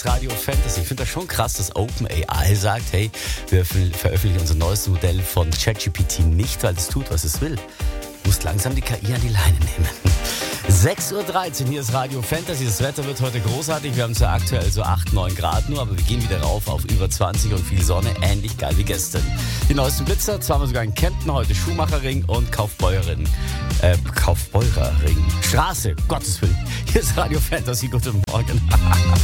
Radio Fantasy. Ich finde das schon krass, dass OpenAI sagt, hey, wir veröffentlichen unser neues Modell von ChatGPT nicht, weil es tut, was es will. Muss langsam die KI an die Leine nehmen. 6.13 Uhr, hier ist Radio Fantasy. Das Wetter wird heute großartig. Wir haben zwar aktuell so 8, 9 Grad nur, aber wir gehen wieder rauf auf über 20 und viel Sonne. Ähnlich geil wie gestern. Die neuesten Blitzer, zweimal sogar in Kempten, heute Schuhmacherring und Kaufbeurerring. Straße, Gottes Willen. Hier ist Radio Fantasy. Guten Morgen.